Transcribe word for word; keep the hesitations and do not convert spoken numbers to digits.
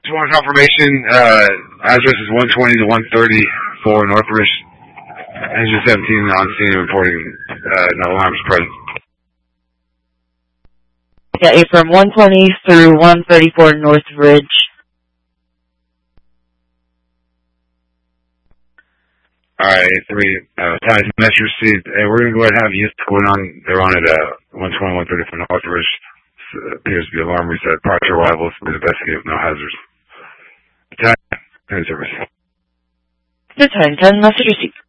Just want confirmation. Uh, address is one twenty to one thirty-four Northridge. Engine seventeen on scene reporting uh, no alarms present. Yeah, from one twenty through one thirty-four Northridge. Alright, three, uh, Ty's message received. Hey, we're gonna go ahead and have units going on. They're on at, uh, one twenty, one thirty-four Northridge. Uh, appears to be alarm reset. Partial arrivals. Please investigate with no hazards. Ty, service. Good time, ten message received.